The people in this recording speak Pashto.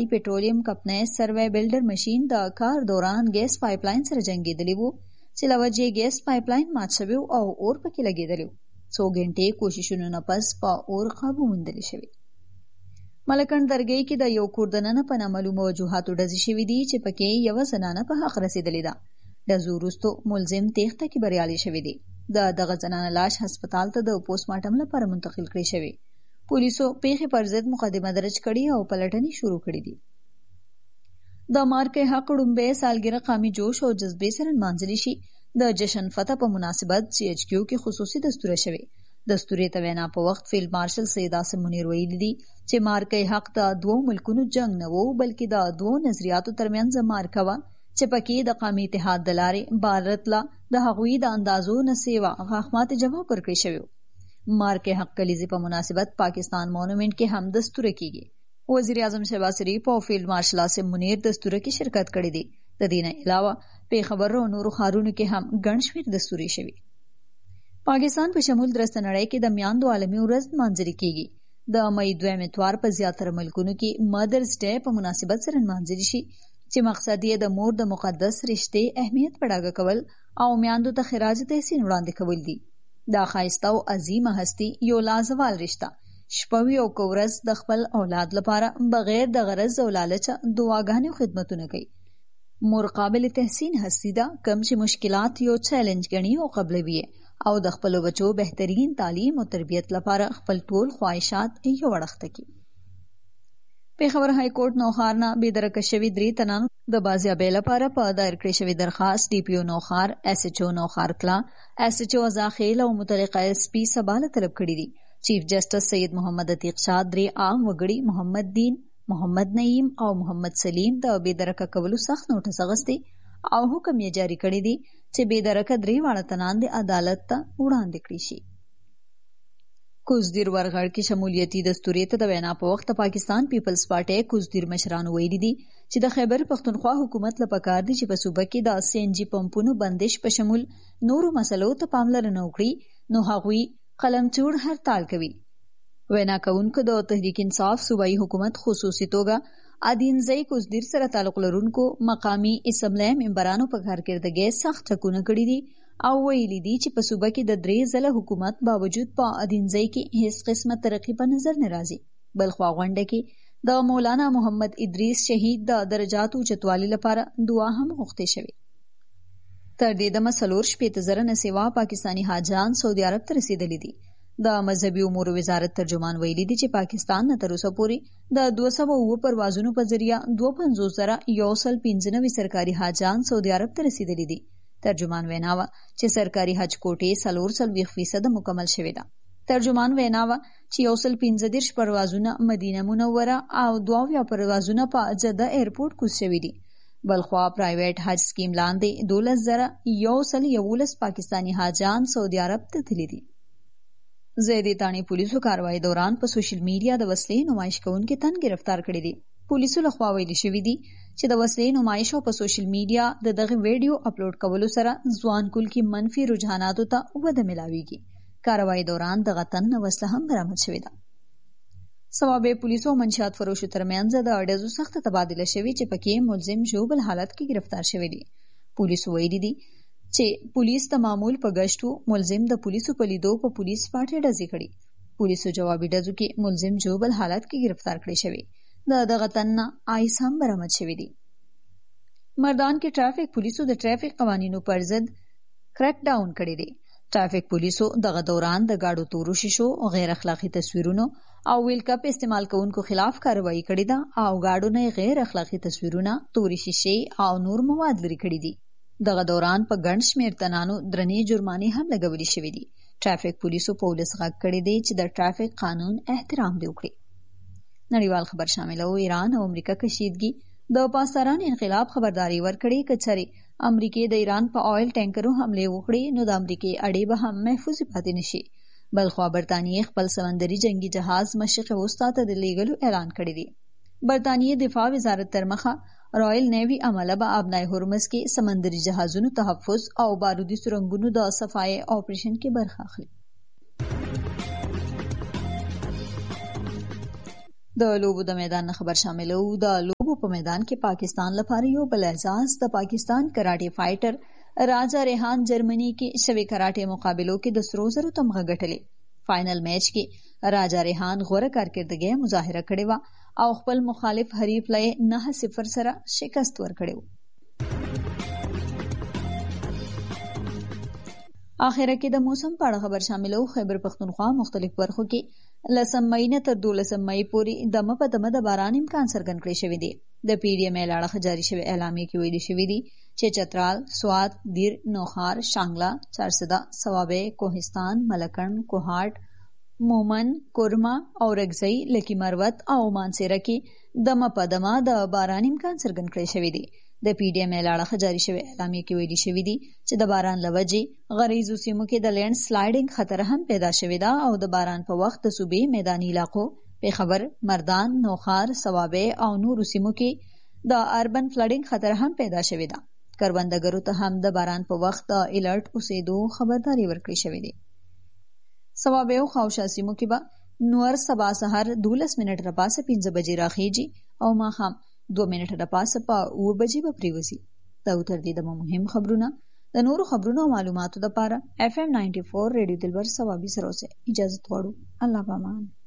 امریکایي پټرولیم کمپنۍ سروې بلډر ماشین د کار دوران ګیس پایپلاین سره جنګېدلی وو چې له وجې ګیس پایپلاین مات شوی او اور پکې لګېدلی و. څو غنټې کوششونو نه پس په اور قابو موندلی شوی. ملکنډ درګۍ کې د یو کور دننه په نامعلومو وجوهاتو ډزې شوي دي چې پکې یوه زنانه په حق رسېدلې ده. ډزو وروستو ملزم تېښته کې بریالی شوی دی. دغه زنانه لاش هسپتال ته د پوسټ مارټم لپاره منتقل کړی شوی. پولیسو پیښې پر ضد مقدمه درج کړې او پلټنې شروع کړې دي. د مارکې حق ړومبۍ سالګرې قامي جوش او جذبې سره نمانځلی شي. د جشن فتح په مناسبت CHQ کې خصوصي دستوره شوی. دستورې ته وینا په وخت فیلډ مارشل سید عاصم منیر ویلي دي چې مارکې حق د دوو ملکونو جنگ نه و بلکې د دوو نظریاتو ترمنځ مارکه وه چې پکې د قومي اتحاد د لارې بھارت لا د هغوی د اندازو نه سیوا غاښمات جواب ورکړی شوی. مارکې حق کلیزې په مناسبت پاکستان مونومنټ کې هم دستوره کیږي. وزیر اعظم شهباز شریف او فیلډ مارشل عاصم منیر دستوره کې شرکت کړی دی. د دې نه علاوه پیښور او نورو ښارونو کې هم ګڼ شمېر دستورې شوي. پاکستان په شمول درسته نړۍ کې د میاندو عالمي ورځ نمانځل کیږي. د مئی 2 اتوار په زیاتره ملکونو کې مادرز ډے په مناسبت سره نمانځل شي چې مقصد یې د مور د مقدس رشتې اهمیت په ډاګه کول او میاندو ته خراج تحسین وړاندې کول دي. دا ښایسته او عظیمه هستي یو لازوال رشته شپه وي او که ورځ د خپل اولاد لپاره بغیر د غرض او لالچه دعاګانې او خدمتونه کوي. مور قابل تحسین هستی ده کوم چې مشکلات یو چیلنج ګڼي او قبلوي او د خپلو بچو بهترین تعلیم او تربیت لپاره خپل ټول خواهشات یو اړخته کړي. پیښور های کورټ نوښار نه بېدرکه شوي 3 تنانو د بازیابۍ لپاره په دایر کړی شوی درخواست DPO نوښار SHO نوښار کلا SHO ازاخیل او متعلقه SP سباله طلب کړي دي. چیف جسټس سید محمد عتیق شاه 3 عام وګړي محمد دین محمد نعیم او محمد سلیم د بېدرکه کولو سخت نوټس اغستی او حکم یې جاری کړی دی چې بېدرکه 3 واړه تنان د عدالت ته وړاندې کړي شي. کوزدیر ورغړ کې شمولیتي دستورې ته د وینا په وخت پاکستان پیپلز پارټي کوزدیر مشرانو ویلي دي چې د خیبر پختونخوا حکومت لپاره کار دی چې په صوبه کې د CNG پمپونو بندش په شمول نورو مسلو ته پاملرنه وکړي نو هغوی قلمچوړ هرتال کوي. وینا کوونکو د تحریک انصاف صوبایي حکومت خصوصي توګه ادینځای کوزدیر سره تعلق لرونکو مقامی اسمبلی ممبرانو په کارکردګۍ سخت ټکونه کړي دي او ویلي دي چې په صوبه کې د 3 ځله حکومت باوجود په ادینځای کې هیڅ قسمه ترقی په نظر نه راځي. بلخوا غونډه کې د مولانا محمد ادریس شهید د درجاتو چتوالي لپاره دعا هم غوښتې شوې. تر دې دمه 4,000 نه سیوا پاکستانی حاجان سعودي عرب ته رسیدلي دي. د مذهبي امور وزارت ترجمان ویلي دي چې پاکستان نه تر اوسه پورې د 209 پروازونو په ذریعہ 52,195 سرکاري حاجان سعودي عرب ته رسیدلي دي. ترجمان ویناوه چې سرکاري حج کوټې 40% مکمل شوې ده. ترجمان ویناوه چې 115 پروازونه مدینه منوره او 2 پروازونه په جده ایرپورټ کوز شوي دي. بلخوا پرایویټ حج سکیم لاندې 12,111 پاکستانی حاجان سعودي عرب ته تللي دي. زیدی تانی پولیسو کاروایی دوران په سوشل میډیا د وسلې نمایش کوونکي تن گرفتار کړي دي. پولیسو لخوا ویلي شوي دي چې د وسلې نمایش په سوشل میډیا دغه ویډیو اپلوډ کولو سره ځوان کول کې منفي رجحاناتو ته وده ملاويږي. کاروایی دوران دغه تن وسله هم برآمد شوې ده. سوابه پولیسو او منشیات فروشو ترمنځ د اډزو سخت تبادله شوې چې پکې ملزم ژوبل حالت کې گرفتار شوی دي. پولیسو ویلي دي چې پولیس د معمول په گشتو ملزم د پولیسو په لیدو په پولیس پارټي ډزې کړي. پولیسو جوابي ډزو کې ملزم ژوبل حالت کې گرفتار کړی شوی. دغه تن آیس هم برآمد شوی دي. مردان کې ټرافیک پولیسو د ټرافیک قوانینو پر ضد کرک ډاون کړی دی. ټرافیک پولیسو دغه دوران د گاډو تورو شیشو او غیر اخلاقی تصویرونو او ویل کپ استعمال کوونکو خلاف کارروائی کړې ده او گاډو نه غیر اخلاقی تصویرونه، توري شیشې او نور مواد لري کړي دي. دغه دوران په ګڼ شمېر تنانو درنې جرمانې هم لګولې شوې دي. ټرافیک پولیسو په ولس غږ کړی دی چې د ټرافیک قانون احترام دې وکړي. نړیوال خبر شاملو ایران او امریکا کشیدګي د پاسداران انقلاب خبرداري ورکړي چې چېرې امریکا د ایران په آیل ټانکرو حمله وکړي نو د امریکا اډې به هم محفوظ پاتې نشي. بلخوا برتانیې خپل سمندري جنگي جهاز مشرق وسطا ته د لیږلو اعلان کړی دی. برتانیې دفاع وزارت تر مخه رائل نیوی عمله به ابنای هرمز کې سمندري جهازونو تحفظ او بارودي سرنګونو د صفای اپریشن کې برخه اخلي. د لوبو د میدان خبر شاملو. د لوبو په میدان کې پاکستان لپاره یو بل اعزاز د پاکستان کراټي فایټر راجا ریحان جرمني کې شوي کراټي مقابلو کې د سرو زرو تمغه ګټلې. فائنل میچ کې راجا ریحان غوره کارکردګي مظاهره کړې و او خپل مخالف حریف له 9-0 سره شکست ورکړو. اخره کې د موسم په اړه خبر شاملو. خیبر پختونخوا مختلف برخو کې 10 مئی نه تر 12 مئی پورې دمه په دمه د باران امکان څرګند کړی شوی دی. د پی ډی ایم اړه جاری شوی اعلامیه کې ویلي شوی دی چې چترال، سوات، دیر، نوخار، شانګلا، چارسده، سوابه، کوهستان، ملکن، کوهاټ، مومن، کورما او رګزی، لکی مروت او مانسیره کې دمه په دمه د باران امکان څرګند کړی شوی دی. د پی ډی ایم اړه جاری شوی اعلامیه کې ویلي شوی دی چې د باران لوجې غریزو سیمو کې د لینډ سلایډینګ خطر هم پیدا شوی دا او د باران په وخت د صوبې میداني علاقو پیښور، مردان، نوخار، سوابه او نورو سیمو کې د اربن فلډینګ خطر هم پیدا شوی دا. کروندګرو ته هم د باران په وخت د الرټ اوسېدو خبرداري ورکړی شوی دی. سوابه او خاوشا سیمو کې به نور سبا سحر 12 منټ رپاسه 5 بجې راخیږي او ماښام 2 منټه رپاسه په 9 بجې به پریوزي. دا تر دې د مهم خبرونه د نورو خبرونو او معلوماتو لپاره FM 94 ریډیو دلبر سوابي سره اوسه. اجازه غواړو. الله پامان.